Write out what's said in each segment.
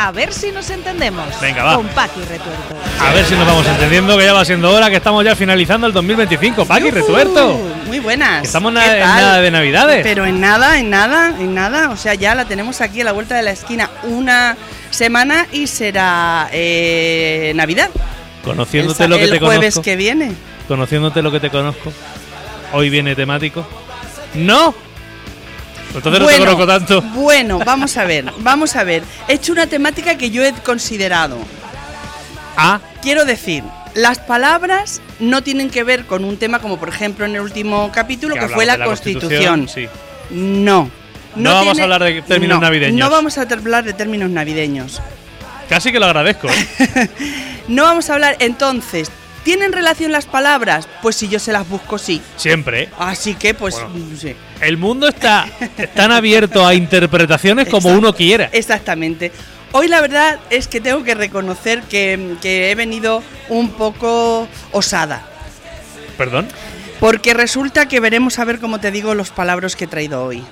A ver si nos entendemos. Venga, va. Con Paqui Retuerto. A ver si nos vamos entendiendo, que ya va siendo hora, que estamos ya finalizando el 2025. Paqui Retuerto. Muy buenas. Que estamos en nada de Navidades. Pero en nada. O sea, ya la tenemos aquí a la vuelta de la esquina una semana y será Navidad. Conociéndote lo que te el jueves conozco. que viene. Conociéndote lo que te conozco. Hoy viene temático. ¡No! Entonces no te conozco tanto. Bueno, vamos a ver. He hecho una temática que yo he considerado. Quiero decir, las palabras no tienen que ver con un tema como por ejemplo en el último capítulo que fue la Constitución. Sí. No vamos a hablar de términos navideños. No vamos a hablar de términos navideños. Casi que lo agradezco. No vamos a hablar, entonces, ¿tienen relación las palabras? Pues si yo se las busco, sí. Siempre. Así que, pues, bueno, sí. El mundo está tan abierto a interpretaciones como uno quiera. Exactamente. Hoy la verdad es que tengo que reconocer que he venido un poco osada. ¿Perdón? Porque resulta que veremos a ver, como te digo, los palabras que he traído hoy.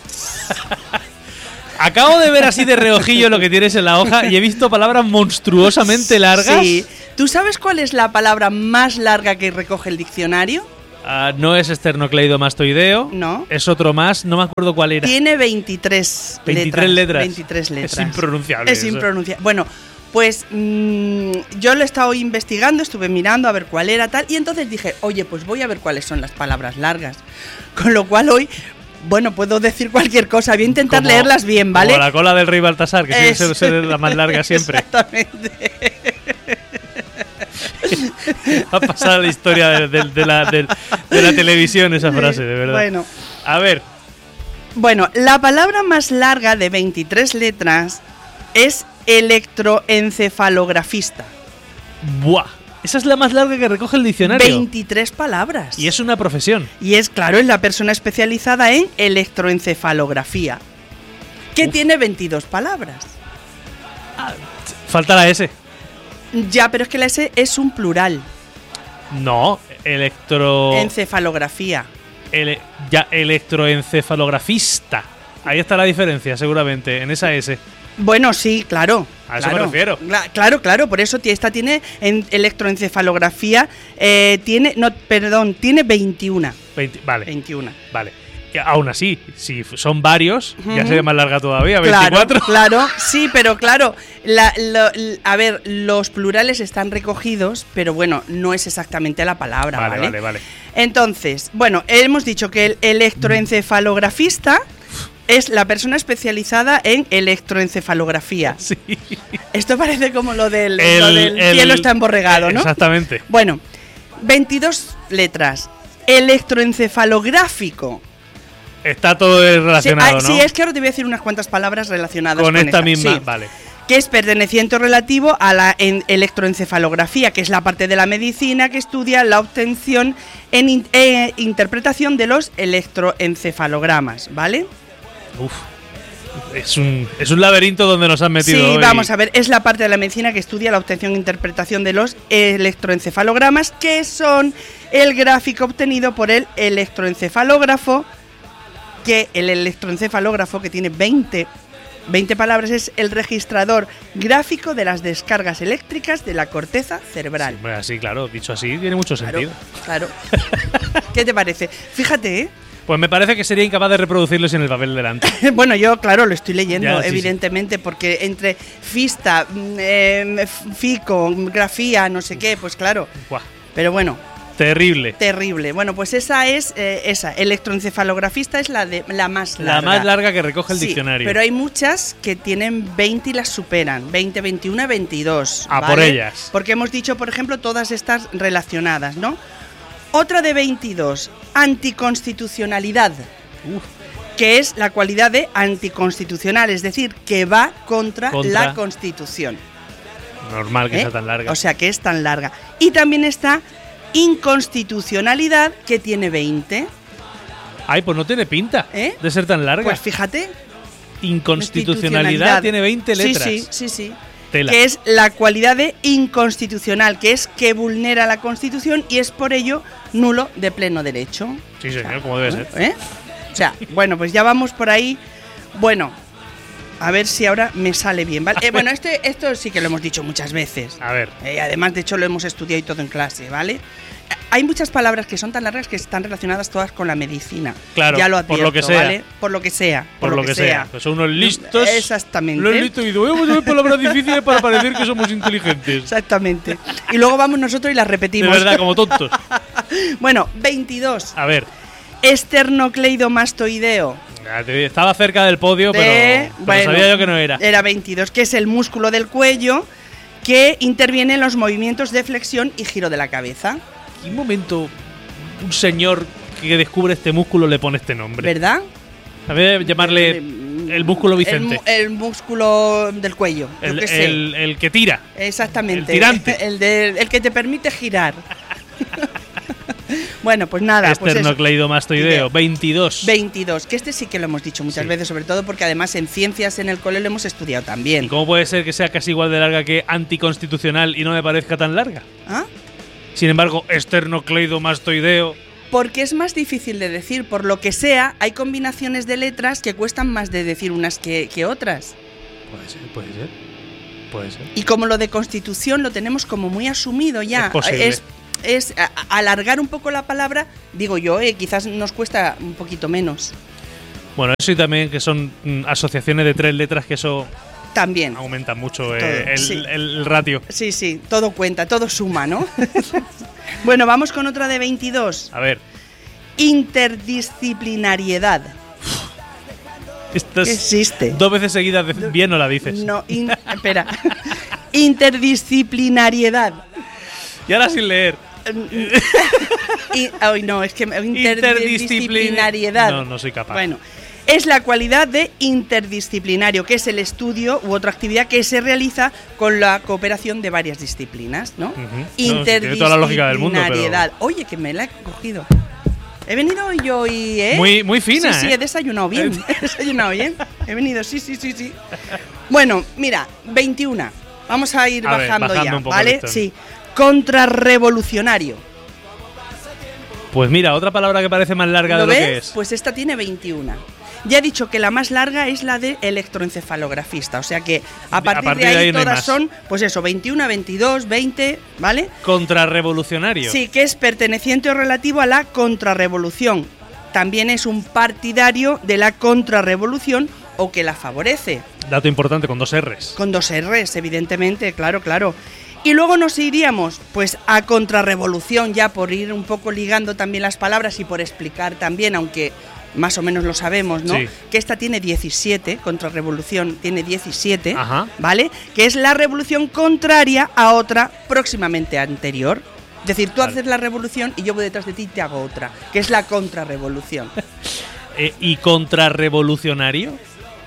Acabo de ver así de reojillo lo que tienes en la hoja y he visto palabras monstruosamente largas. Sí. ¿Tú sabes cuál es la palabra más larga que recoge el diccionario? No es esternocleidomastoideo. No. Es otro más, no me acuerdo cuál era. Tiene 23 letras. 23 letras. Es impronunciable. Es impronunciable. Bueno, pues yo lo he estado investigando, estuve mirando a ver cuál era tal, y entonces dije, oye, pues voy a ver cuáles son las palabras largas. Con lo cual hoy, bueno, puedo decir cualquier cosa, voy a intentar leerlas bien, ¿vale? Como la cola del rey Baltasar, que suele ser la más larga siempre. Exactamente. Va a pasar a la historia de la televisión esa frase, de verdad. Bueno. A ver. Bueno, la palabra más larga de 23 letras es electroencefalografista. ¡Buah! Esa es la más larga que recoge el diccionario. 23 palabras. Y es una profesión. Y es, claro, es la persona especializada en electroencefalografía, que tiene 22 palabras. Falta la S. Ya, pero es que la S es un plural. No, Encefalografía. Electroencefalografista. Ahí está la diferencia, seguramente, en esa S. Bueno, sí, claro. A eso me refiero. Claro, por eso esta tiene electroencefalografía, tiene 21. Vale. 21. Vale. Y aún así, si son varios, ya sería más larga todavía, 24. Claro, sí, pero claro, a ver, los plurales están recogidos, pero bueno, no es exactamente la palabra, ¿vale? Entonces, bueno, hemos dicho que el electroencefalografista es la persona especializada en electroencefalografía. Sí. Esto parece como lo del cielo está emborregado, ¿no? Exactamente. Bueno, 22 letras. Electroencefalográfico. Está todo relacionado, ¿no? Sí, es que ahora te voy a decir unas cuantas palabras relacionadas con esta misma. Sí. Vale. Que es perteneciente o relativo a la electroencefalografía, que es la parte de la medicina que estudia la obtención e interpretación de los electroencefalogramas, ¿vale? Uf. Es un laberinto donde nos han metido. Sí, hoy. vamos a ver, es la parte de la medicina que estudia la obtención e interpretación de los electroencefalogramas, que son el gráfico obtenido por el electroencefalógrafo, que el electroencefalógrafo, que tiene 20 palabras, es el registrador gráfico de las descargas eléctricas de la corteza cerebral. Sí, así, claro, dicho así, tiene mucho sentido. Claro. ¿Qué te parece? Fíjate, ¿eh? Pues me parece que sería incapaz de reproducirlo sin el papel delante. Bueno, yo, claro, lo estoy leyendo, ya, sí, evidentemente, porque entre fista, fico, grafía, no sé qué, pues claro. Buah. Pero bueno. Terrible. Bueno, pues esa es electroencefalografista es la más larga. La más larga que recoge el diccionario. Pero hay muchas que tienen 20 y las superan. 20, 21, 22. ¿vale? Por ellas. Porque hemos dicho, por ejemplo, todas estas relacionadas, ¿no? Otra de 22, anticonstitucionalidad. Que es la cualidad de anticonstitucional, es decir, que va contra la Constitución. Normal que sea tan larga. O sea, que es tan larga. Y también está inconstitucionalidad, que tiene 20. Ay, pues no tiene pinta de ser tan larga. Pues fíjate. Inconstitucionalidad tiene 20 letras. Sí. Tela. Que es la cualidad de inconstitucional, que es que vulnera la Constitución y es por ello nulo de pleno derecho. Sí, señor, como debe ser. O sea, bueno, pues ya vamos por ahí. Bueno, A ver si ahora me sale bien, ¿vale? Bueno, esto sí que lo hemos dicho muchas veces. A ver. Además, de hecho, lo hemos estudiado y todo en clase, ¿vale? Hay muchas palabras que son tan largas que están relacionadas todas con la medicina. Claro, ya lo advierto, por lo que sea. ¿vale? Por lo que sea. Por lo que sea. Pues son unos listos. Exactamente. Los listos y vamos a ver palabras difíciles para parecer que somos inteligentes. Exactamente. Y luego vamos nosotros y las repetimos. De verdad, como tontos. Bueno, 22. A ver. Esternocleidomastoideo. Estaba cerca del podio, pero bueno, sabía yo que no era. Era 22, que es el músculo del cuello que interviene en los movimientos de flexión y giro de la cabeza. ¿En qué momento un señor que descubre este músculo le pone este nombre? ¿Verdad? A ver, llamarle el músculo Vicente. El músculo del cuello. El que tira. Exactamente. El tirante. El que te permite girar. Bueno, pues nada. Esternocleidomastoideo, 22. 22, que este sí que lo hemos dicho muchas veces, sobre todo porque además en ciencias en el cole lo hemos estudiado también. ¿Y cómo puede ser que sea casi igual de larga que anticonstitucional y no me parezca tan larga? ¿Ah? Sin embargo, esternocleidomastoideo. Porque es más difícil de decir, por lo que sea, hay combinaciones de letras que cuestan más de decir unas que otras. Puede ser. Y como lo de constitución lo tenemos como muy asumido ya. Es posible. Es alargar un poco la palabra, digo yo, quizás nos cuesta un poquito menos. Bueno, eso y también que son asociaciones de 3 letras que eso también aumenta mucho todo, el ratio. Sí, todo cuenta, todo suma, ¿no? Bueno, vamos con otra de 22. A ver. Interdisciplinariedad. Esto es existe. 2 veces seguidas bien no la dices. No, espera. Interdisciplinariedad. Y ahora sin leer. No, es que interdisciplinariedad. No soy capaz. Bueno, es la cualidad de interdisciplinario, que es el estudio u otra actividad que se realiza con la cooperación de varias disciplinas, ¿no? Interdisciplinariedad. Tiene toda la lógica del mundo, pero... Oye, que me la he cogido. He venido yo hoy, ¿eh? Muy fina, Sí, he desayunado bien. He venido, sí. Bueno, mira, 21. Vamos a ir bajando ya, ¿vale? Sí. Contrarrevolucionario. Pues mira, otra palabra que parece más larga de lo que es. Pues esta tiene 21. Ya he dicho que la más larga es la de electroencefalografista, o sea que a partir de ahí todas son, pues eso, 21, 22, 20, ¿vale? Contrarrevolucionario. Sí, que es perteneciente o relativo a la contrarrevolución. También es un partidario de la contrarrevolución o que la favorece. Dato importante, con 2 R's. Con 2 R's, evidentemente, claro. Y luego nos iríamos pues a contrarrevolución, ya por ir un poco ligando también las palabras y por explicar también, aunque más o menos lo sabemos, ¿no? Sí. Que esta tiene 17, contrarrevolución tiene 17, Ajá. ¿vale? Que es la revolución contraria a otra próximamente anterior. Es decir, tú haces la revolución y yo voy detrás de ti y te hago otra, que es la contrarrevolución. ¿Y contrarrevolucionario?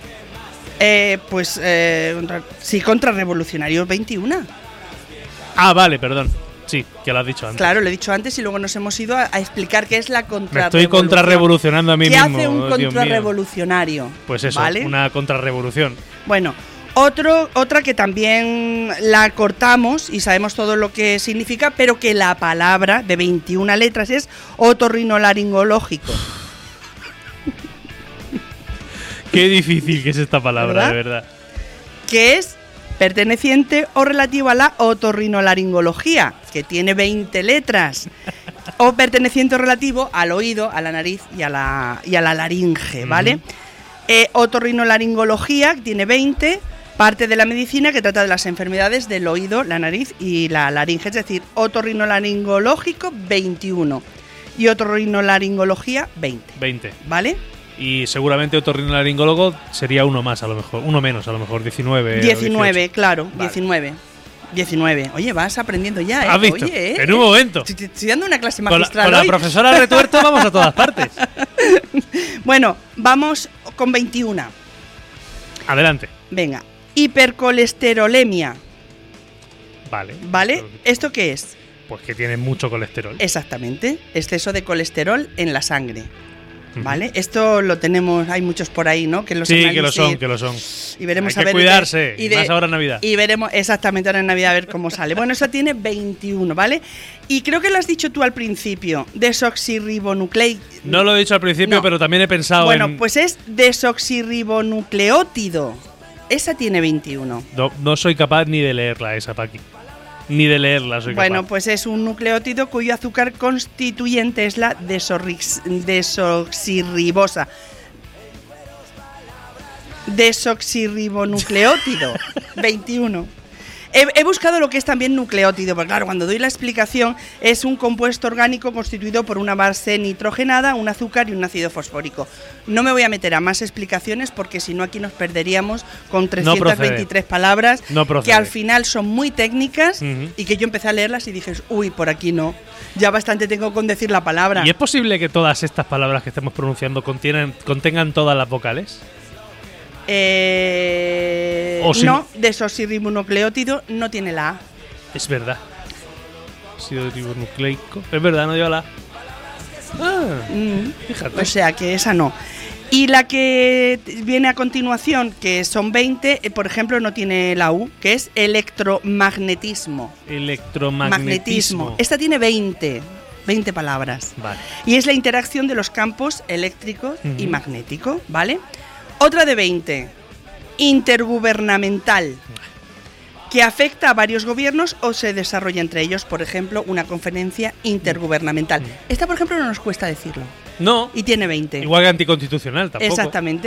Sí, contrarrevolucionario 21. Ah, vale, perdón. Sí, que lo has dicho antes. Claro, lo he dicho antes y luego nos hemos ido a explicar qué es la contrarrevolución. Me estoy contrarrevolucionando a mí mismo. ¿Qué hace un contrarrevolucionario? Pues eso, ¿vale? Una contrarrevolución. Bueno, otra que también la cortamos y sabemos todo lo que significa, pero que la palabra de 21 letras es otorrinolaringológico. Qué difícil que es esta palabra, ¿verdad? De verdad. Que es perteneciente o relativo a la otorrinolaringología, que tiene 20 letras. O perteneciente o relativo al oído, a la nariz y a la laringe, ¿vale? Otorrinolaringología, que tiene 20, parte de la medicina que trata de las enfermedades del oído, la nariz y la laringe, es decir, otorrinolaringológico 21 y otorrinolaringología 20. ¿Vale? Y seguramente otorrinolaringólogo sería uno más, a lo mejor. Uno menos, a lo mejor, 19. 19, claro, vale. 19. Oye, vas aprendiendo ya, ¿eh? ¿Has visto? Oye, En un momento. Te estoy dando una clase magistral Con la hoy. profesora Retuerto vamos a todas partes. Bueno, vamos con 21. Adelante. Venga, hipercolesterolemia. Vale. ¿Esto qué es? Pues que tiene mucho colesterol. Exactamente, exceso de colesterol en la sangre. ¿Vale? Esto lo tenemos, hay muchos por ahí, ¿no? Que los sí, que lo son. Y veremos hay a ver. Que cuidarse, y más ahora en Navidad. Y veremos exactamente ahora en Navidad a ver cómo sale. Bueno, esa tiene 21, ¿vale? Y creo que lo has dicho tú al principio, desoxirribonucleico. No lo he dicho al principio, no. pero también he pensado Bueno, pues es desoxirribonucleótido. Esa tiene 21. No soy capaz ni de leerla esa, Paqui. Ni de leerla soy Bueno, capaz. pues es un nucleótido cuyo azúcar constituyente es la desoxirribosa. Desoxirribonucleótido. 21. He buscado lo que es también nucleótido, porque claro, cuando doy la explicación es un compuesto orgánico constituido por una base nitrogenada, un azúcar y un ácido fosfórico. No me voy a meter a más explicaciones porque si no aquí nos perderíamos con 323 palabras que al final son muy técnicas y que yo empecé a leerlas y dije, uy, por aquí no. Ya bastante tengo con decir la palabra. ¿Y es posible que todas estas palabras que estamos pronunciando contengan todas las vocales? No, desoxirribonucleótido no tiene la A. Es verdad. Ácido ribonucleico. Es verdad, no lleva la A. Fíjate. O sea que esa no. Y la que viene a continuación, que son 20, por ejemplo, no tiene la U, que es electromagnetismo. Electromagnetismo. Esta tiene 20 palabras. Vale. Y es la interacción de los campos eléctrico y magnético, ¿vale? Otra de 20, intergubernamental, que afecta a varios gobiernos o se desarrolla entre ellos, por ejemplo, una conferencia intergubernamental. Esta, por ejemplo, no nos cuesta decirlo. No. Y tiene 20. Igual que anticonstitucional tampoco. Exactamente.